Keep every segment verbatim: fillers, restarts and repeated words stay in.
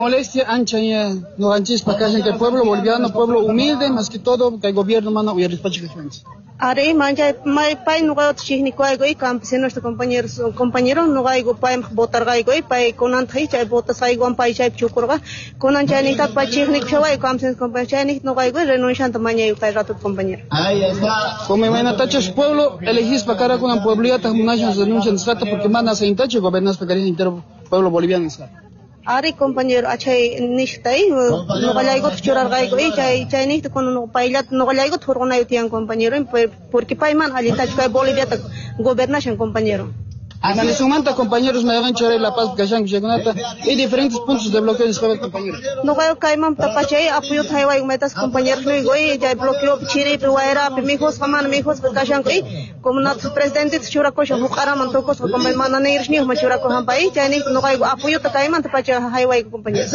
Molestia ancha ya no anches para que el pueblo boliviano, pueblo humilde, más que todo, que el gobierno manda huir despacho. Are manja mai pai no gato chihni kwai goi campesinos de compañeros compañeros no gai go pai botar gai goi pai konan thai chai botas gai gon pai chai chukurga konan chai ni ta pai chihni chawai campesinos compañeros chai ni no gai goi renuncian tamaña yu pai rato compañero. Ahí está. Como me tachas pueblo, elegís para cara con un pueblo ta munachas renuncian trata porque manda se intacho gobernas para el entero pueblo boliviano. Ari compañero achai nishtai no galai got churar gai goi chai chai ni con no pailat no galai got horgona yutian compañero porque paiman alita chai Bolivia ta gobernación compañero. En su momento, compañeros, me hagan chorar la paz, Gashang, Shagunata, y diferentes puntos de bloqueo de escuela, compañeros. No veo que hay man tapachay, apoyo Taiwán, metas compañeros, no y ya bloqueo, chiri, pihuaera, mijos, faman, mijos, Gashang, como na presidente, churaco, Shahukara, Mantocos, como el man, Neirs, ni Machuraco, Hampai, ya ni no hay apoyo Taiwán, tapachay, highway, compañeros.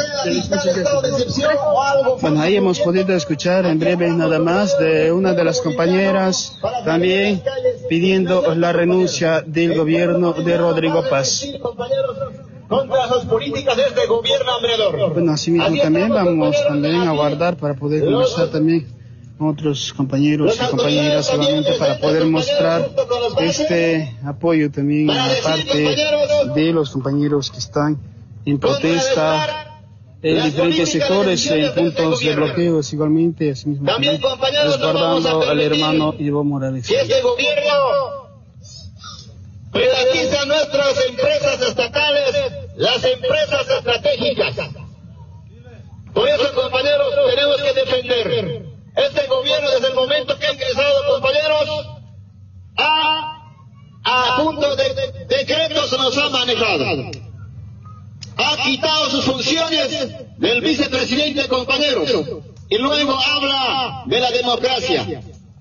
Bueno, ahí hemos podido escuchar en breve nada más de una de las compañeras, también pidiendo la renuncia del gobierno de Rodrigo Paz. Contra sus políticas de este gobierno hambreador. Bueno, así mismo también vamos también a guardar para poder conversar también con otros compañeros y compañeras igualmente para poder mostrar este apoyo también a parte de los compañeros que están en protesta en diferentes sectores, en puntos de bloqueos igualmente, así mismo también resguardando al hermano Evo Morales. Si este gobierno privatiza nuestras empresas estatales, las empresas estratégicas. Por eso, compañeros, tenemos que defender. Este gobierno, desde el momento que ha ingresado, compañeros, a, a punto de, de decretos nos ha manejado. Ha quitado sus funciones del vicepresidente, compañeros, y luego habla de la democracia.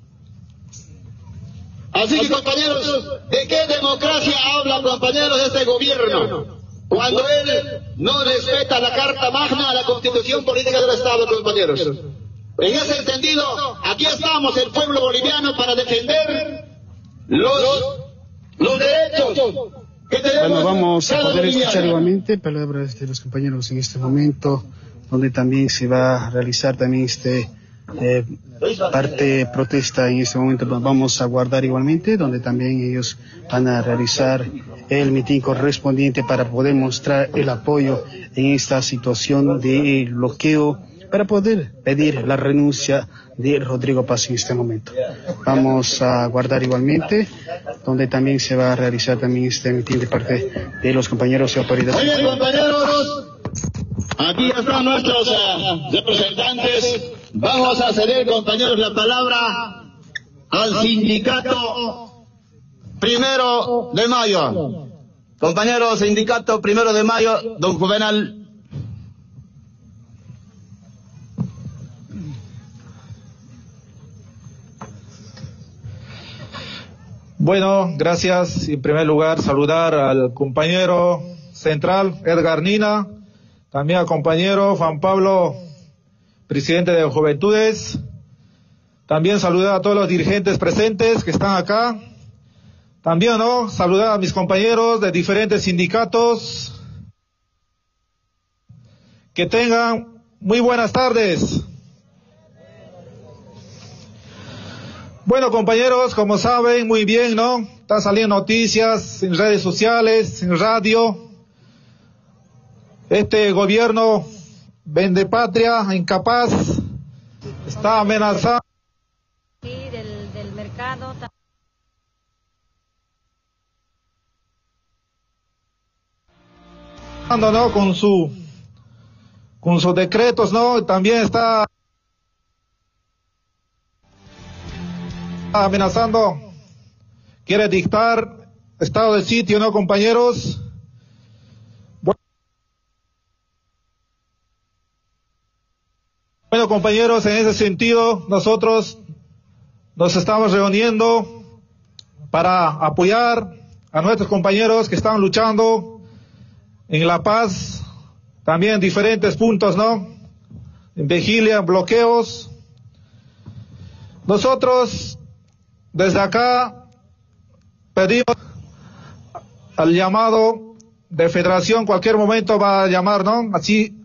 Así que, compañeros, ¿de qué democracia habla, compañeros, de este gobierno? Cuando él no respeta la Carta Magna, la Constitución Política del Estado, compañeros. En ese entendido, aquí estamos, el pueblo boliviano, para defender los, los derechos que tenemos. Bueno, vamos a poder escuchar igualmente palabras de los compañeros en este momento, donde también se va a realizar también este... Eh, parte protesta en este momento. Vamos a guardar igualmente donde también ellos van a realizar el mitin correspondiente para poder mostrar el apoyo en esta situación de bloqueo para poder pedir la renuncia de Rodrigo Paz en este momento. Vamos a guardar igualmente donde también se va a realizar también este mitin de parte de los compañeros y autoridades. Muy bien, compañeros, aquí están nuestros uh, representantes. Vamos a ceder, compañeros, la palabra al sindicato Primero de Mayo. Compañeros, sindicato Primero de Mayo, don Juvenal. Bueno, gracias. En primer lugar, saludar al compañero central, Edgar Nina, también al compañero Juan Pablo, presidente de Juventudes. También saludar a todos los dirigentes presentes que están acá. También, ¿no? Saludar a mis compañeros de diferentes sindicatos. Que tengan muy buenas tardes. Bueno, compañeros, como saben muy bien, ¿no? Están saliendo noticias en redes sociales, en radio. Este gobierno vende patria, incapaz, está amenazado. Sí, del, del mercado. ¿No? Con su, con sus decretos, ¿no? También está amenazando, quiere dictar estado de sitio, ¿no, compañeros? Bueno, compañeros, en ese sentido, nosotros nos estamos reuniendo para apoyar a nuestros compañeros que están luchando en La Paz, también en diferentes puntos, ¿no? En vigilia, bloqueos. Nosotros, desde acá, pedimos al llamado de federación, cualquier momento va a llamar, ¿no? Así